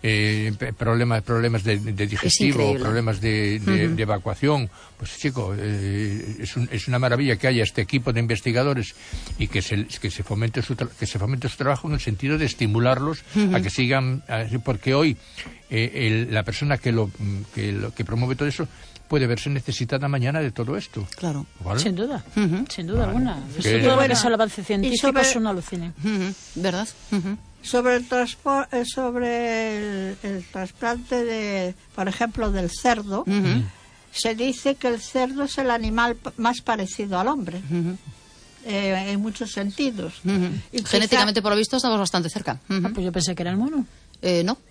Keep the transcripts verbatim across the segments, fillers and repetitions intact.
eh, problemas problemas de, de digestivo, problemas de, de, uh-huh. de evacuación. Pues chico, eh, es, un, es una maravilla que haya este equipo de investigadores y que se, que se fomente su que se fomente su trabajo en el sentido de estimularlos uh-huh. a que sigan, a, porque hoy eh, el, la persona que lo, que lo que promueve todo eso puede verse necesitada mañana de todo esto. Claro. ¿Vale? Sin duda, uh-huh. sin duda vale. alguna. Que... Todo lo que es el avance científico sobre... es un alucine. Uh-huh. ¿Verdad? Uh-huh. Sobre el transpo- sobre el, el trasplante de, por ejemplo, del cerdo, uh-huh. se dice que el cerdo es el animal p- más parecido al hombre. Uh-huh. Eh, en muchos sentidos. Uh-huh. Y genéticamente, quizá... por lo visto, estamos bastante cerca. Uh-huh. Ah, pues yo pensé que era el mono. Eh, no.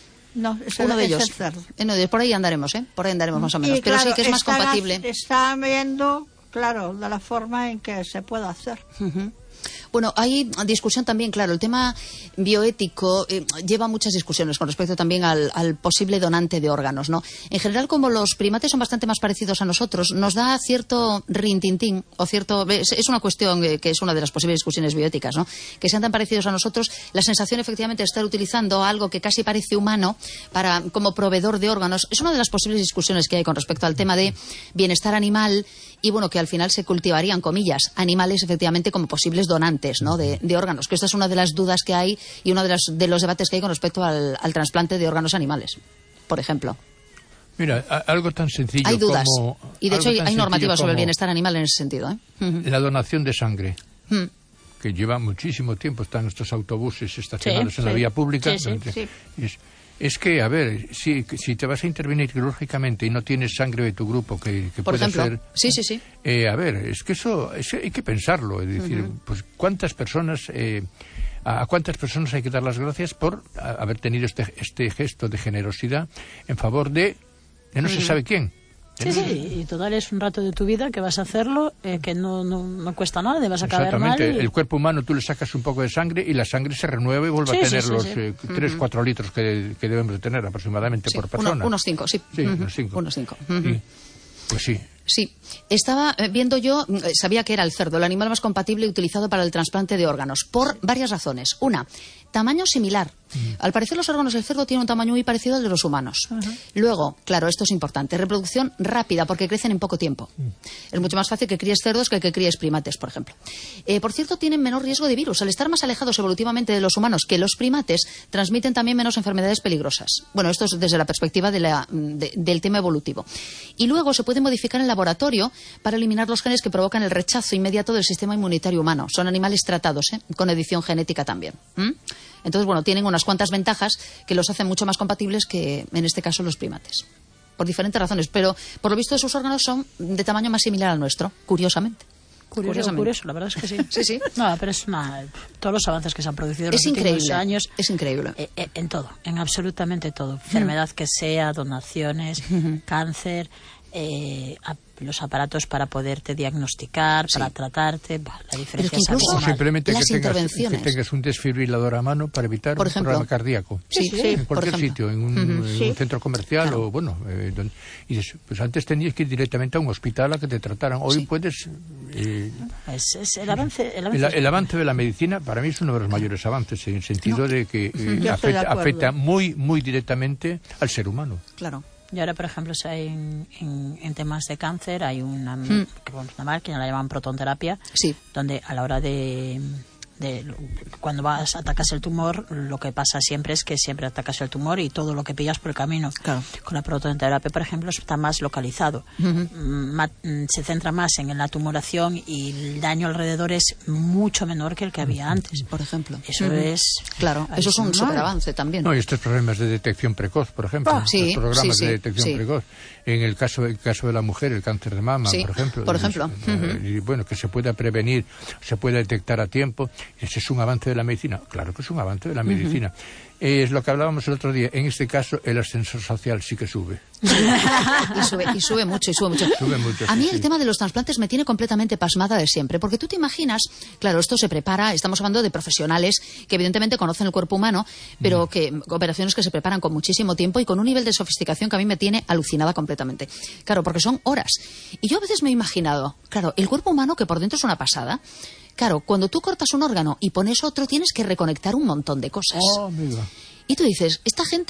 No, es uno el, de es ellos. el cerdo. Eh, no, por ahí andaremos, ¿eh? Por ahí andaremos más o menos. Y, pero claro, sí que es más están, compatible. Están viendo, claro, de la forma en que se puede hacer. Uh-huh. Bueno, hay discusión también, claro, el tema bioético eh, lleva muchas discusiones con respecto también al, al posible donante de órganos, ¿no? En general, como los primates son bastante más parecidos a nosotros, nos da cierto rintintín, o cierto... Es, es una cuestión eh, que es una de las posibles discusiones bioéticas, ¿no? Que sean tan parecidos a nosotros, la sensación efectivamente de estar utilizando algo que casi parece humano para como proveedor de órganos, es una de las posibles discusiones que hay con respecto al tema de bienestar animal y, bueno, que al final se cultivarían, comillas, animales efectivamente como posibles donantes, ¿no? de, de órganos, que esta es una de las dudas que hay y uno de, las, de los debates que hay con respecto al, al trasplante de órganos animales, por ejemplo. Mira, a, algo tan sencillo hay dudas como... y de hecho hay, hay normativas sobre el bienestar animal en ese sentido, ¿eh? La donación de sangre, uh-huh. que lleva muchísimo tiempo, están estos autobuses estacionados sí, en la sí. vía pública. Sí, sí, donde, sí. Es, es que, a ver, si, si te vas a intervenir quirúrgicamente y no tienes sangre de tu grupo que, que por pueda ejemplo, ser... sí, sí, sí. Eh, a ver, es que eso es, hay que pensarlo, es decir, uh-huh. pues cuántas personas... Eh, a cuántas personas hay que dar las gracias por a, haber tenido este, este gesto de generosidad en favor de, de no uh-huh. se sabe quién. Sí, sí, y total es un rato de tu vida que vas a hacerlo, eh, que no, no, no cuesta nada, te vas a caer mal. Exactamente, y... el cuerpo humano tú le sacas un poco de sangre y la sangre se renueva y vuelve sí, a tener sí, sí, los sí. eh, tres, cuatro litros que, que debemos de tener aproximadamente sí, por persona. Uno, unos cinco, sí. Sí, uh-huh. unos cinco. Unos cinco. Uh-huh. Sí. Pues sí. Sí, estaba viendo yo, sabía que era el cerdo, el animal más compatible utilizado para el trasplante de órganos, por varias razones. Una, tamaño similar. Uh-huh. Al parecer los órganos del cerdo tienen un tamaño muy parecido al de los humanos. Uh-huh. Luego, claro, esto es importante, reproducción rápida porque crecen en poco tiempo. Uh-huh. Es mucho más fácil que críes cerdos que que críes primates, por ejemplo. Eh, por cierto, tienen menor riesgo de virus. Al estar más alejados evolutivamente de los humanos que los primates, transmiten también menos enfermedades peligrosas. Bueno, esto es desde la perspectiva de la, de, del tema evolutivo. Y luego se puede modificar en laboratorio para eliminar los genes que provocan el rechazo inmediato del sistema inmunitario humano. Son animales tratados, ¿eh? Con edición genética también. ¿Mm? Entonces, bueno, tienen unas cuantas ventajas que los hacen mucho más compatibles que, en este caso, los primates. Por diferentes razones, pero por lo visto sus órganos son de tamaño más similar al nuestro, curiosamente. Curioso, curioso, la verdad es que sí. Sí, sí. No, pero es una... Todos los avances que se han producido en es los últimos increíble, años... Es increíble. Eh, eh, en todo, en absolutamente todo. Enfermedad que sea, donaciones, uh-huh. cáncer... Eh, a, los aparatos para poderte diagnosticar, sí. para tratarte, bah, la diferencia es o simplemente las que tengas, que tengas un desfibrilador a mano para evitar por un ejemplo, problema cardíaco. Sí, sí, en cualquier sitio, en un, uh-huh. en sí. un centro comercial claro. o bueno, eh, donde, y dices, pues antes tenías que ir directamente a un hospital a que te trataran. Hoy sí. puedes. Eh, es, es el avance, el avance, el, el avance de la medicina para mí es uno de los mayores avances en el sentido no. de que eh, afecta, de afecta muy, muy directamente al ser humano. Claro. Y ahora, por ejemplo, en, en, en temas de cáncer hay una, mm. una máquina, la llaman protonterapia, sí. donde a la hora de, de... Cuando vas, atacas el tumor, lo que pasa siempre es que siempre atacas el tumor y todo lo que pillas por el camino. Claro. Con la protonterapia, por ejemplo, está más localizado. Uh-huh. Ma, se centra más en la tumoración y el daño alrededor es mucho menor que el que había antes. Por ejemplo. Eso uh-huh. es... Claro, eso es un superavance también. No, y estos problemas de detección precoz, por ejemplo. Ah, sí, los programas sí, sí, de detección sí. precoz. En el caso, el caso de la mujer, el cáncer de mama, sí, por ejemplo. Por ejemplo. Uh-huh. Y bueno, que se pueda prevenir, se pueda detectar a tiempo. Ese es un avance de la medicina. Claro que es un avance de la medicina. Uh-huh. Es lo que hablábamos el otro día. En este caso, el ascensor social sí que sube. y sube y sube mucho y sube mucho. Sube mucho a mí sí, el sí. tema de los trasplantes me tiene completamente pasmada de siempre, porque tú te imaginas, claro, esto se prepara, estamos hablando de profesionales que evidentemente conocen el cuerpo humano, pero mm. que operaciones que se preparan con muchísimo tiempo y con un nivel de sofisticación que a mí me tiene alucinada completamente. Claro, porque son horas. Y yo a veces me he imaginado, claro, el cuerpo humano que por dentro es una pasada. Claro, cuando tú cortas un órgano y pones otro, tienes que reconectar un montón de cosas. Oh, amiga. Y tú dices, esta gente